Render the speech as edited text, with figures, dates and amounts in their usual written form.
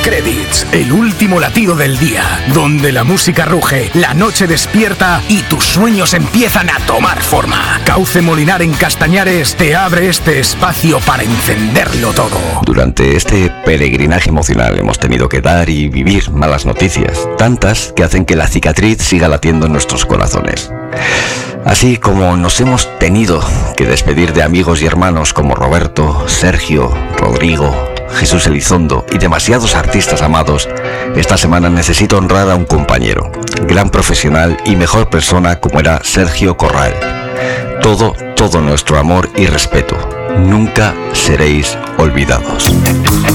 Credits, el último latido del día, donde la música ruge, la noche despierta y tus sueños empiezan a tomar forma. Cauce Molinar en Castañares te abre este espacio para encenderlo todo. Durante este peregrinaje emocional hemos tenido que dar y vivir malas noticias, tantas que hacen que la cicatriz siga latiendo en nuestros corazones. Así como nos hemos tenido que despedir de amigos y hermanos como Roberto, Sergio, Rodrigo, Jesús Elizondo y demasiados artistas amados, esta semana necesito honrar a un compañero, gran profesional y mejor persona como era Sergio Corral. Todo nuestro amor y respeto. Nunca seréis olvidados.